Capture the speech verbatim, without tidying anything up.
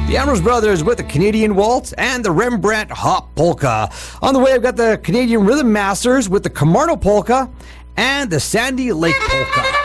The Ambrose Brothers with the Canadian Waltz and the Rembrandt Hop Polka. On the way, I've got the Canadian Rhythm Masters with the Camardo Polka and the Sandy Lake Polka.